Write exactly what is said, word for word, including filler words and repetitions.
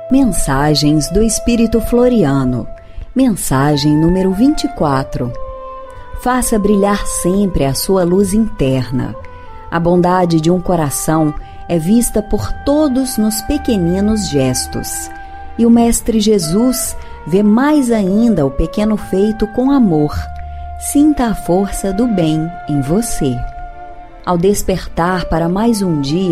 Mensagens do Espírito Floriano. Mensagem número vinte e quatro. Faça brilhar sempre a sua luz interna. A bondade de um coração é vista por todos nos pequeninos gestos. E o Mestre Jesus vê mais ainda o pequeno feito com amor. Sinta a força do bem em você. Ao despertar para mais um dia,